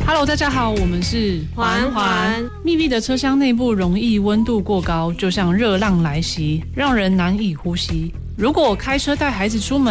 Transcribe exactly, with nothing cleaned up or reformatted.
Hello， 大家好，我们是环环。 密闭的车厢内部容易温度过高，就像热浪来袭，让人难以呼吸。如果开车带孩子出门，